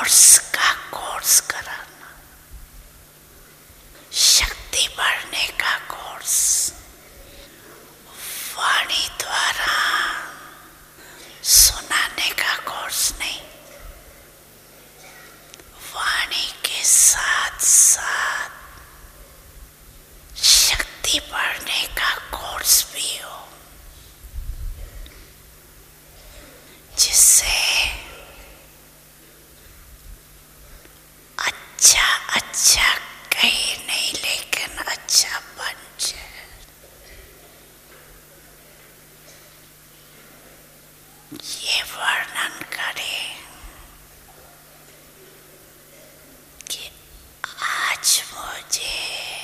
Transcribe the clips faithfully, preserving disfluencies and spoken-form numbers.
Course का course कराना, शक्ति बढ़ने का कोर्स, वाणी द्वारा सुनाने का कोर्स नहीं, वाणी के साथ साथ शक्ति बढ़ने का कोर्स भी हो, जिससे अच्छा अच्छा कहीं नहीं लेकिन अच्छा बन जाए। ये वर्णन करें कि आज मुझे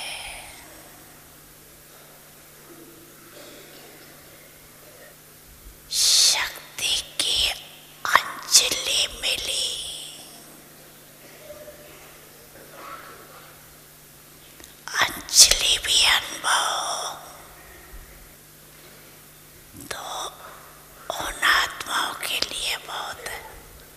शक्ति की अंजलि मिली, अंजलि भी अनुभव तो उन आत्माओं के लिए बहुत है।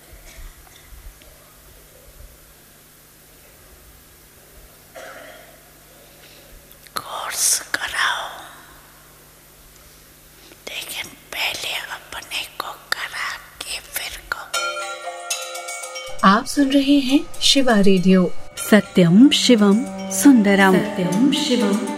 कोर्स कराओ, लेकिन पहले अपने को करा के फिर को। आप सुन रहे हैं शिवा रेडियो। सत्यम शिवम सुंदरम। सत्यम शिवम